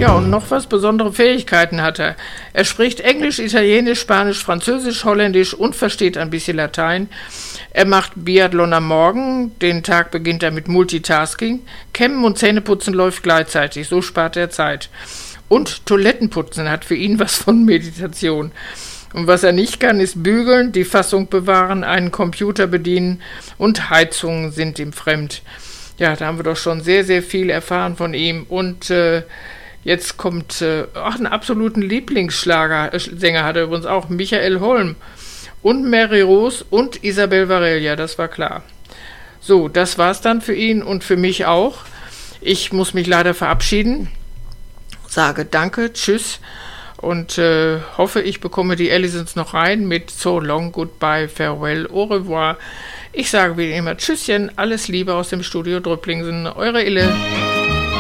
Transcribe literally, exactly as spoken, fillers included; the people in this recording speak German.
Ja, und noch was, besondere Fähigkeiten hat er. Er spricht Englisch, Italienisch, Spanisch, Französisch, Holländisch und versteht ein bisschen Latein. Er macht Biathlon am Morgen, den Tag beginnt er mit Multitasking. Kämmen und Zähneputzen läuft gleichzeitig, so spart er Zeit. Und Toilettenputzen hat für ihn was von Meditation. Und was er nicht kann, ist bügeln, die Fassung bewahren, einen Computer bedienen und Heizungen sind ihm fremd. Ja, da haben wir doch schon sehr, sehr viel erfahren von ihm. Und äh, jetzt kommt äh, auch einen absoluten Lieblingsschlager. Sänger hat er übrigens auch, Michael Holm. Und Mary Rose und Isabel Varela, das war klar. So, das war's dann für ihn und für mich auch. Ich muss mich leider verabschieden. Sage danke, tschüss und äh, hoffe, ich bekomme die Allisons noch rein mit So Long, Goodbye, Farewell, Au revoir. Ich sage wie immer Tschüsschen, alles Liebe aus dem Studio Drüpplingsen, eure Ille.